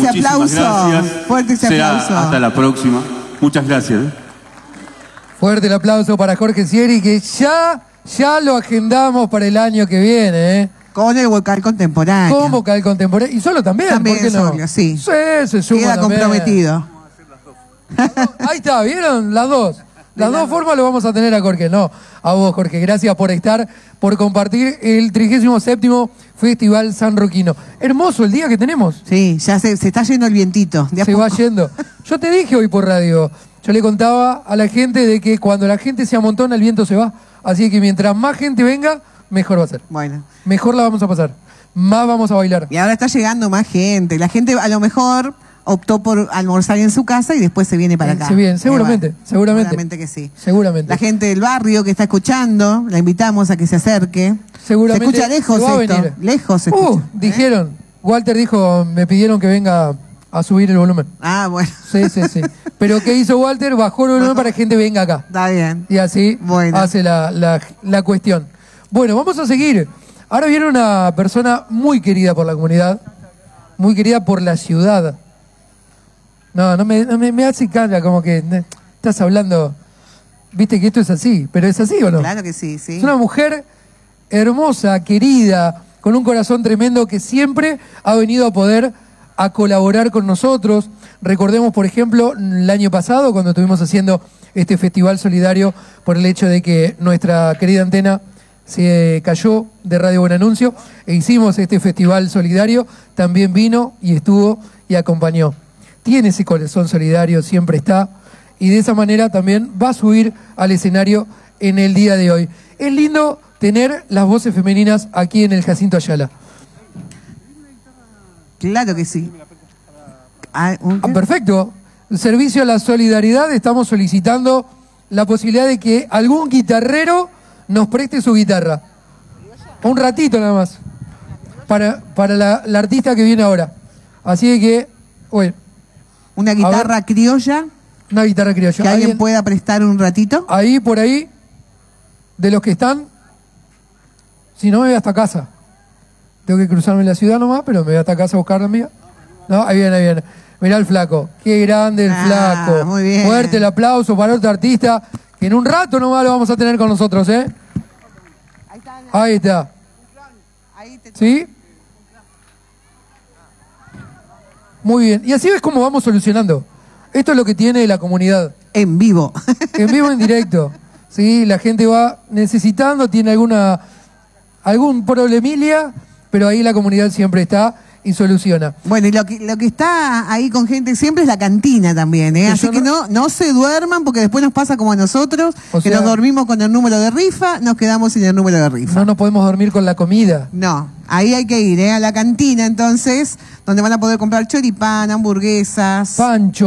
ese muchísimas aplauso. gracias. Fuerte ese Será aplauso. hasta la próxima. Muchas gracias. Fuerte el aplauso para Jorge Sieri, que ya lo agendamos para el año que viene, ¿eh? Con el vocal contemporáneo. Con vocal contemporáneo. Y solo también, También ¿por qué no? solo, sí. Sí, se suma Queda también. comprometido. Ahí está, ¿vieron? Las dos. Las dos formas lo vamos a tener a Jorge. No, a vos, Jorge. Gracias por estar, por compartir el 37º Festival San Roquino. Hermoso el día que tenemos. Sí, ya se está yendo el vientito. De a Se va poco. yendo. Yo te dije hoy por radio, yo le contaba a la gente de que cuando la gente se amontona, el viento se va. Así que mientras más gente venga, mejor va a ser. Bueno. Mejor la vamos a pasar. Más vamos a bailar. Y ahora está llegando más gente. La gente a lo mejor optó por almorzar en su casa y después se viene para acá. Se viene, seguramente, Bueno, seguramente. Seguramente que sí. Seguramente. La gente del barrio que está escuchando, la invitamos a que se acerque. Seguramente Se escucha lejos se va a esto. venir. Lejos se escucha. Dijeron. Walter dijo, me pidieron que venga a subir el volumen. Ah, bueno. Sí, sí, sí. Pero ¿qué hizo Walter? Bajó el volumen para que gente venga acá. Está bien. Y así Bueno. hace la cuestión. Bueno, vamos a seguir. Ahora viene una persona muy querida por la comunidad, muy querida por la ciudad. No me hace cara como que estás hablando, viste que esto es así, pero ¿es así o no? Claro que sí, sí. Es una mujer hermosa, querida, con un corazón tremendo que siempre ha venido a poder a colaborar con nosotros. Recordemos, por ejemplo, el año pasado cuando estuvimos haciendo este festival solidario por el hecho de que nuestra querida antena se cayó de Radio Buen Anuncio e hicimos este festival solidario, también vino y estuvo y acompañó. Tiene ese corazón solidario, siempre está, y de esa manera también va a subir al escenario en el día de hoy. Es lindo tener las voces femeninas aquí en el Jacinto Ayala. Claro que sí. Ah, Perfecto. Servicio a la solidaridad, estamos solicitando la posibilidad de que algún guitarrero nos preste su guitarra. Un ratito nada más. Para la artista que viene ahora. Así que, bueno. Una guitarra criolla. Una guitarra criolla. Que alguien pueda prestar un ratito. Ahí, por ahí, de los que están, si no me voy hasta casa. Tengo que cruzarme la ciudad nomás, pero me voy hasta casa a buscar la mía. No, ahí viene, ahí viene. Mirá el flaco. Qué grande el flaco. Muy bien. Fuerte el aplauso para otro artista que en un rato nomás lo vamos a tener con nosotros, ¿eh? Ahí está. ¿Sí? Muy bien. Y así ves cómo vamos solucionando. Esto es lo que tiene la comunidad. En vivo. En vivo, en directo. Sí, la gente va necesitando, tiene algún problemilla, pero ahí la comunidad siempre está y soluciona. Bueno, y lo que está ahí con gente siempre es la cantina también, ¿eh? Así que no se duerman porque después nos pasa como a nosotros, que nos dormimos con el número de rifa, nos quedamos sin el número de rifa. No nos podemos dormir con la comida. No, ahí hay que ir, ¿eh? A la cantina entonces, donde van a poder comprar choripán, hamburguesas. Pancho.